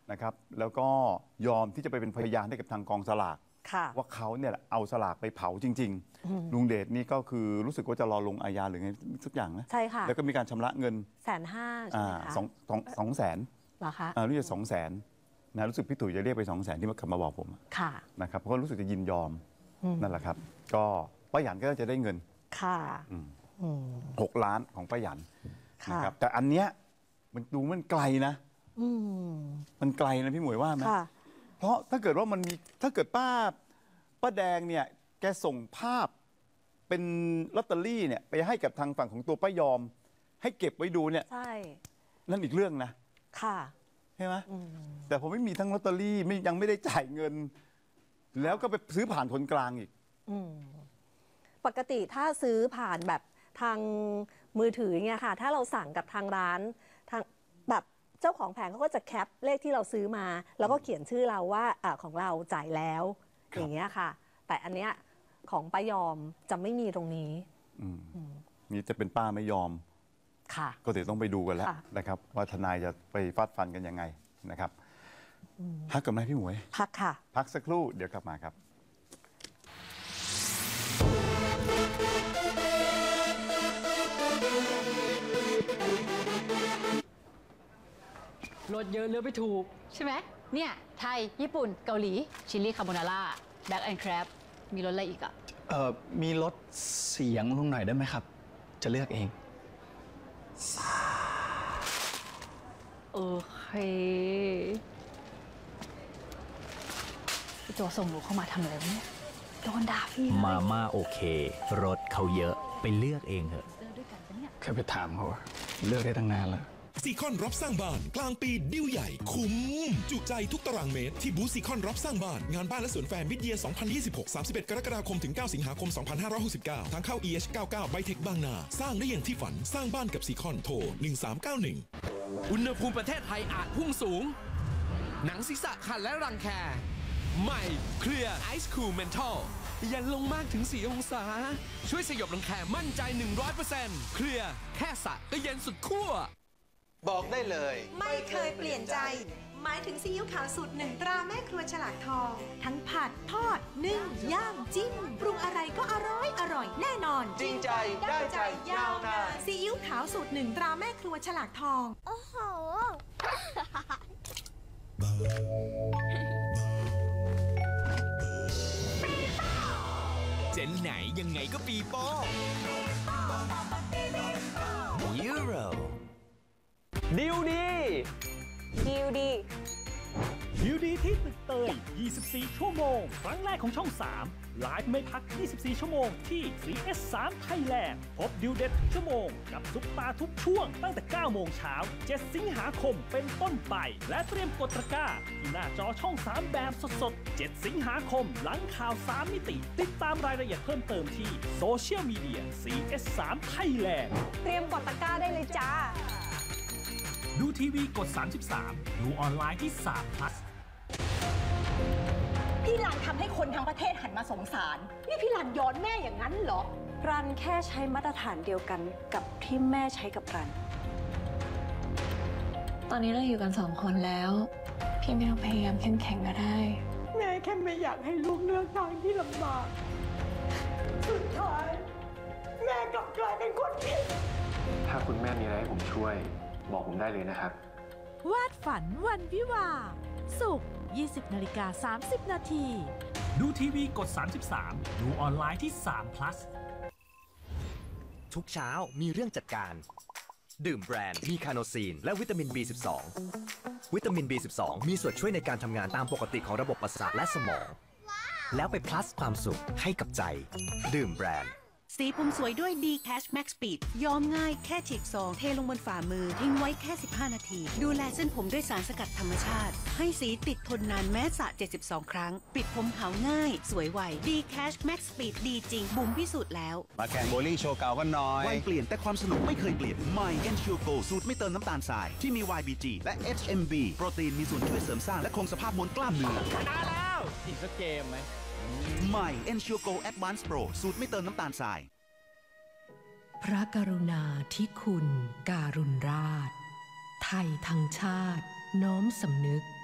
นะครับแล้วก็ยอมที่จะไปเป็นพยานให้กับทางกองสลากว่าเขาเนี่ยเอาสลากไปเผาจริงๆลุงเดชนี่ก็คือรู้สึกว่าจะรอลงอาญาหรือไงสักอย่างนะใช่ค่ะแล้วก็มีการชำระเงิน 150,000ใช่ไหมคะ 200,000 เหรอคะรู้สึก200,000นะรู้สึกพี่ตุ๋ยจะเรียกไป200,000ที่มาขับมาบอกผมค่ะนะครับเพราะรู้สึกจะยินยอมนั่นแหละครับก็ป้าหยันก็จะได้เงินค่ะ 6 ล้านของป้าหยันนะครับแต่อันเนี้ยมันดูมันไกลนะมันไกลนะพี่หมวยว่าไหมเพราะถ้าเกิดว่ามันมีถ้าเกิดป้าแดงเนี่ยแกส่งภาพเป็นลอตเตอรี่เนี่ยไปให้กับทางฝั่งของตัวป้ายอมให้เก็บไว้ดูเนี่ยใช่นั่นอีกเรื่องนะค่ะใช่ไหมแต่ผมไม่มีทั้งลอตเตอรี่ยังไม่ได้จ่ายเงินแล้วก็ไปซื้อผ่านคนกลางอีกปกติถ้าซื้อผ่านแบบทางมือถือเนี่ยค่ะถ้าเราสั่งกับทางร้านทางแบบเจ้าของแผงเขาก็จะแคปเลขที่เราซื้อมาแล้วก็เขียนชื่อเราว่าของเราจ่ายแล้วอย่างเงี้ยค่ะแต่อันเนี้ยของป้ายอมจะไม่มีตรงนี้นี่จะเป็นป้าไม่ยอมค่ะก็เดี๋ยวต้องไปดูกันแล้วนะครับว่าทนายจะไปฟาดฟันกันยังไงนะครับพักกับนายพี่หมวยพักค่ะพักสักครู่เดี๋ยวกลับมาครับรสเยอะเลือกไม่ถูกใช่ไหมเนี่ยไทยญี่ปุ่นเกาหลีชิลลี่คาโบนาร่าแบ็คแอนด์แครบมีรสอะไรอีกอ่ะมีรสเสียงลงหน่อยได้ไหมครับจะเลือกเองโอเคพี่โจส่งหนูเข้ามาทำอะไรวะเนี่ยโดนด่าพี่มาม่าโอเครสเขาเยอะไปเลือกเองเถอะเลือกด้วยกันปะเนี่ยเคยไปถามเขาเลือกได้ตั้งนานแล้วซีคอนรับสร้างบ้านกลางปีดิวใหญ่คุ้มจุใจทุกตารางเมตรที่บูธซีคอนรับสร้างบ้านงานบ้านและสวนแฟร์มิดเยียร์2026 31 กรกฎาคมถึง 9 สิงหาคม 2569 ทางเข้า EH99 ไบเทคบางนาสร้างได้อย่างที่ฝันสร้างบ้านกับซีคอนโทร1391 อุณหภูมิประเทศไทยอาจพุ่งสูงหนังศีรษะคันและรังแคใหม่เคลียร์ไอซ์คูลเมนทัลเย็นลงมากถึง4 องศาช่วยสยบรังแคมั่นใจ 100% เคลียร์แค่สระก็เย็นสุดขั้วบอกได้เลยไม่เคยเปลี่ยนใจหมายถึงซีอิ๊วขาวสูตร1 ตราแม่ครัวฉลากทองทั้งผัดทอดนึ่งย่างจิ้มปรุงอะไรก็อร่อยแน่นอนจริงใจได้ใจยาวนานซีอิ๊วขาวสูตร1 ตราแม่ครัวฉลากทองโอ้โหเจนไหนยังไงก็ปีโป้ยูโรดิวดีดิวดีดิวดีที่ตึกเตย24 ชั่วโมงครั้งแรกของช่อง 3ไลฟ์ไม่พัก24 ชั่วโมงที่ CS3 Thailand พบดิวเด็ดชั่วโมงกับซุปตาทุกช่วงตั้งแต่ 9 โมงเช้า 7 สิงหาคมเป็นต้นไปและเตรียมกดตะกร้าที่หน้าจอช่อง 3 แบบสดๆ 7 สิงหาคมหลังข่าว 3 มิติติดตามรายละเอียดเพิ่มเติมที่โซเชียลมีเดีย CS3 Thailand เตรียมกดตะกร้าได้เลยจ้าดูทีวีกด33ดูออนไลน์ที่3 plus พี่รันทำให้คนทั้งประเทศหันมาสงสารนี่พี่รันย้อนแม่อย่างนั้นเหรอรันแค่ใช้มาตรฐานเดียวกันกับที่แม่ใช้กับรันตอนนี้เราอยู่กัน2 คนแล้วพี่ไม่ต้องพยายามเข้มแข็งก็ได้แม่แค่ไม่อยากให้ลูกเลือกทางที่ลำบากสุดท้ายแม่กลับกลายเป็นคนผิดถ้าคุณแม่มีอะไรให้ผมช่วยบอกผมได้เลยนะครับวาดฝันวันวิวาศุกร์ 20:30 นาทีดูทีวีกด33ดูออนไลน์ที่3 plus ทุกเช้ามีเรื่องจัดการดื่มแบรนด์มีคาโนซีนและวิตามิน B12 วิตามิน B12 มีส่วนช่วยในการทำงานตามปกติของระบบประสาทและสมองแล้วไป plus ความสุขให้กับใจดื่มแบรนด์สีผมสวยด้วย D Cash Max Speed ย้อมง่ายแค่ฉีกซองเทลงบนฝ่ามือทิ้งไว้แค่15 นาทีดูแลเส้นผมด้วยสารสกัดธรรมชาติให้สีติดทนนานแม้สระ72 ครั้งปิดผมขาวง่ายสวยไว D Cash Max Speed ดีจริงบุ๋มพิสูจน์แล้วมาแข่งโบลิ่งโชว์เก่ากันหน่อยวัยเปลี่ยนแต่ความสนุกไม่เคยเปลี่ยนใหม่ Ensure Go สูตรไม่เติมน้ำตาลทรายที่มี YBG และ HMB โปรตีนมีส่วนช่วยเสริมสร้างและคงสภาพมวลกล้ามเนื้อชนะแล้วอีกสักเกมไหมใหม่ Ensure Go Advanced Pro สูตรไม่เติมน้ำตาลทรายพระกรุณาธิคุณการุณราชไทยทั้งชาติน้อมสำนึก